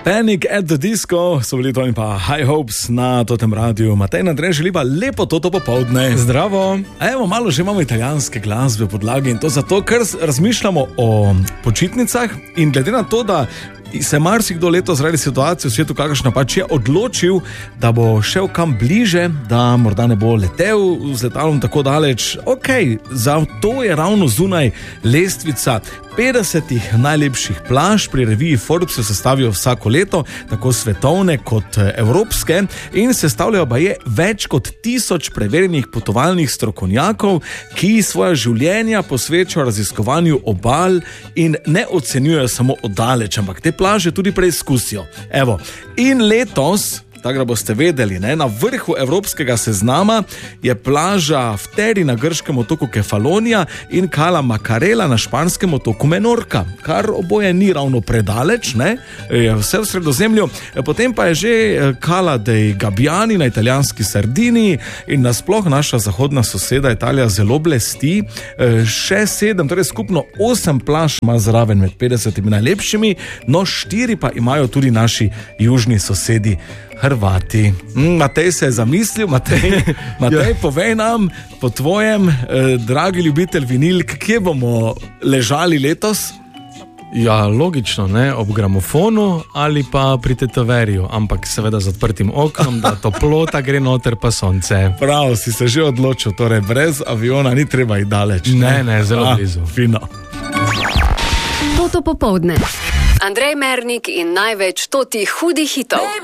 Panic at the Disco, so bili to in pa High Hopes na totem radiju. Matej in Andrej želiva lepo toto popoldne. Zdravo. Evo, malo že imamo italijanske glasbe v podlagi in to zato, ker razmišljamo o počitnicah in glede na to, da se marsikdo letos zaradi situacije v svetu, kakršna pač je, odločil, da bo šel kam bliže, da morda ne bo letel z letalom tako daleč. Ok, za to je ravno zunaj lestvica 50 najlepših plaž. Pri reviji Forbes se sestavijo vsako leto, tako svetovne kot evropske, in sestavljajo pa je več kot 1000 preverjenih potovalnih strokovnjakov, ki svoja življenja posvečajo raziskovanju obal in ne ocenjujejo samo oddaleč, ampak te plaže tudi preizkusijo. Evo, in letos, tako da boste vedeli, ne, na vrhu evropskega seznama je plaža Fteri na grškem otoku Kefalonija in Cala Macarela na španskem otoku Menorca, kar oboje ni ravno predaleč, ne, je vse v Sredozemlju. Potem pa je že Cala dei Gabbiani na italijanski Sardiniji in nasploh naša zahodna soseda Italija zelo blesti. Še 7, torej skupno 8 plaž ima zraven med 50 najlepšimi, no 4 pa imajo tudi naši južni sosedi Hrvati. Matej se je zamislil. Matej, povej nam po tvojem, dragi ljubitelj vinilk, kje bomo ležali letos? Ja, logično, ne, ob gramofonu ali pa pri tetoverju, ampak seveda z odprtim oknom, da toplota gre noter pa sonce. Prav, si se že odločil, torej brez aviona ni treba iti daleč. Ne, zelo blizu. Fino. Toto popoldne. Andrej Mernik in največ totih hudih hitov.